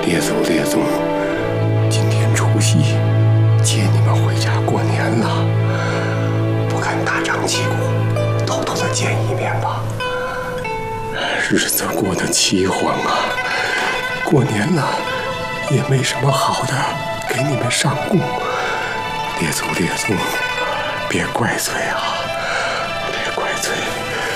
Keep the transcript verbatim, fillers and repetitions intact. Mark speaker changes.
Speaker 1: 列祖列宗，今天除夕，接你们回家过年了，不敢大张旗鼓，偷偷的见一面吧。日子过得凄惶啊，过年了，也没什么好的给你们上供。列祖列宗，别怪罪啊。